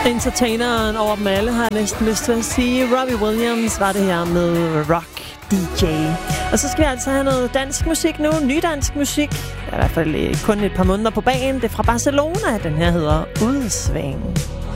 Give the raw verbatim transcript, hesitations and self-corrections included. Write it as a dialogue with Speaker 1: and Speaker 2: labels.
Speaker 1: Entertaineren over dem alle, har jeg næsten lyst til at sige. Robbie Williams var det her med Rock D J. Og så skal vi altså have noget dansk musik nu. Ny dansk musik. I hvert fald kun et par måneder på bagen. Det er fra Barcelona. Den her hedder Udsving.